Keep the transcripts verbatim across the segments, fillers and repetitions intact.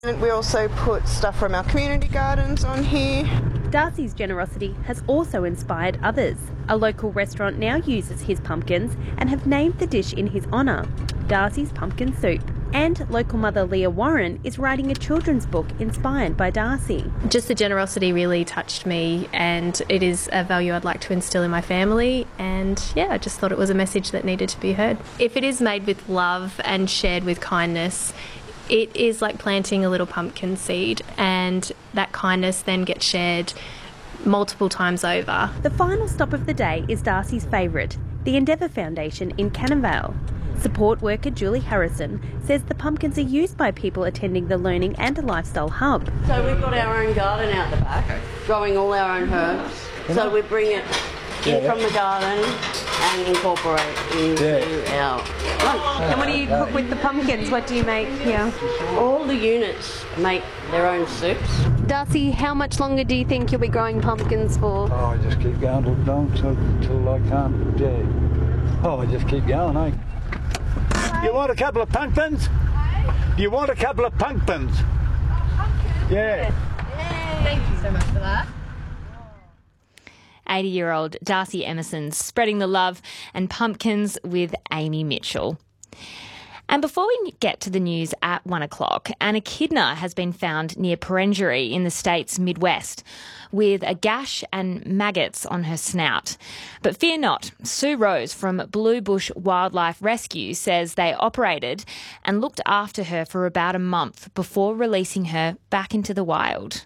We also put stuff from our community gardens on here. Darcy's generosity has also inspired others. A local restaurant now uses his pumpkins and have named the dish in his honour, Darcy's Pumpkin Soup. And local mother Leah Warren is writing a children's book inspired by Darcy. Just the generosity really touched me, and it is a value I'd like to instill in my family, and yeah, I just thought it was a message that needed to be heard. If it is made with love and shared with kindness, it is like planting a little pumpkin seed, and that kindness then gets shared multiple times over. The final stop of the day is Darcy's favourite, the Endeavour Foundation in Cannonvale. Support worker Julie Harrison says the pumpkins are used by people attending the Learning and Lifestyle Hub. So we've got our own garden out the back, okay. growing all our own herbs. So we bring it in yeah. from the garden and incorporate into yeah. our lunch. And what do you cook with the pumpkins? What do you make here? All the units make their own soups. Darcy, how much longer do you think you'll be growing pumpkins for? Oh, I just keep going till, down, till, till I can't. Yeah. Oh, I just keep going, eh? You want a couple of pumpkins? Do you want a couple of pumpkins? Oh, pumpkins? Yeah. Yay. Thank you so much for that. eighty-year-old Darcy Emerson spreading the love and pumpkins with Amy Mitchell. And before we get to the news at one o'clock, an echidna has been found near Perenjori in the state's Midwest with a gash and maggots on her snout. But fear not, Sue Rose from Blue Bush Wildlife Rescue says they operated and looked after her for about a month before releasing her back into the wild.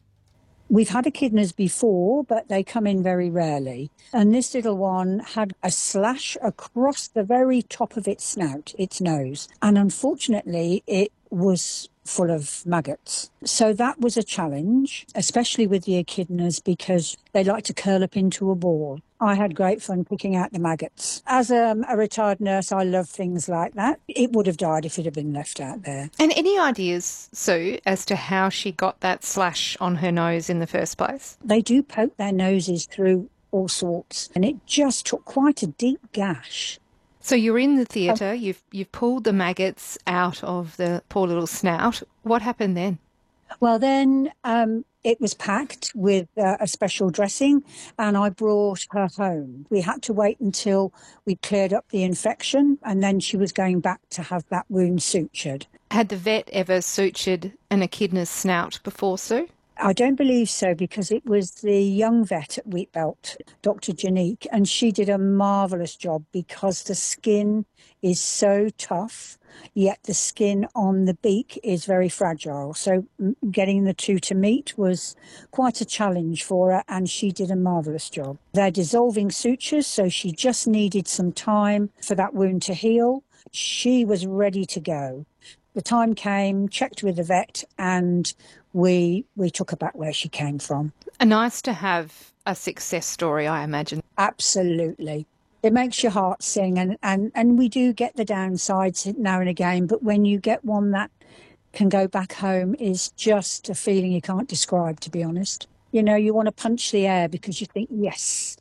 We've had echidnas before, but they come in very rarely. And this little one had a slash across the very top of its snout, its nose. And unfortunately, it was full of maggots. So that was a challenge, especially with the echidnas, because they like to curl up into a ball. I had great fun picking out the maggots. As a, a retired nurse, I love things like that. It would have died if it had been left out there. And any ideas, Sue, as to how she got that slash on her nose in the first place? They do poke their noses through all sorts, and it just took quite a deep gash. So you're in the theatre, you've you've pulled the maggots out of the poor little snout. What happened then? Well, then um, it was packed with uh, a special dressing, and I brought her home. We had to wait until we cleared up the infection, and then she was going back to have that wound sutured. Had the vet ever sutured an echidna's snout before, Sue? I don't believe so, because it was the young vet at Wheatbelt, Doctor Janique, and she did a marvellous job because the skin is so tough, yet the skin on the beak is very fragile. So getting the two to meet was quite a challenge for her, and she did a marvellous job. They're dissolving sutures, so she just needed some time for that wound to heal. She was ready to go. The time came, checked with the vet, and we we took her back where she came from. Nice to have a success story, I imagine. Absolutely. It makes your heart sing, and, and, and we do get the downsides now and again, but when you get one that can go back home is just a feeling you can't describe, to be honest. You know, you want to punch the air because you think, yes.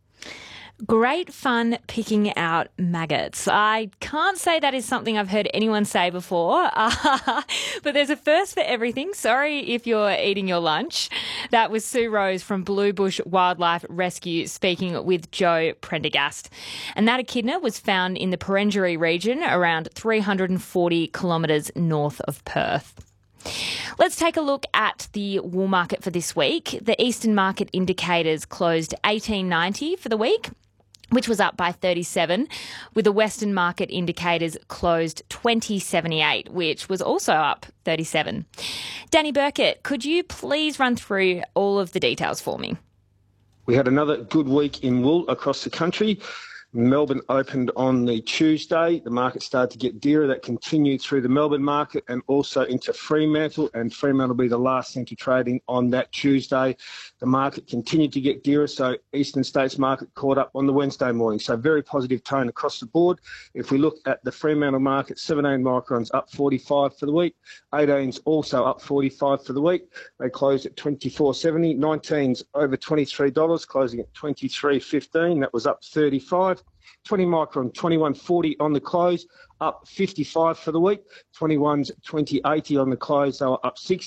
Great fun picking out maggots. I can't say that is something I've heard anyone say before, uh, but there's a first for everything. Sorry if you're eating your lunch. That was Sue Rose from Blue Bush Wildlife Rescue speaking with Joe Prendergast. And that echidna was found in the Perenjori region, around three hundred forty kilometres north of Perth. Let's take a look at the wool market for this week. The Eastern Market Indicators closed eighteen ninety for the week, which was up by thirty-seven, with the Western Market Indicators closed twenty seventy-eight, which was also up thirty-seven. Danny Burkett, could you please run through all of the details for me? We had another good week in wool across the country. Melbourne opened on the Tuesday. The market started to get dearer. That continued through the Melbourne market and also into Fremantle, and Fremantle will be the last centre trading on that Tuesday. The market continued to get dearer, so Eastern States market caught up on the Wednesday morning. So very positive tone across the board. If we look at the Fremantle market, seventeen microns up forty-five for the week. eighteens also up forty-five for the week. They closed at twenty-four seventy. nineteens over twenty-three dollars, closing at twenty-three fifteen. That was up thirty-five. twenty micron, twenty-one forty on the close, up fifty-five for the week. twenty-ones, twenty eighty on the close, they were up sixty.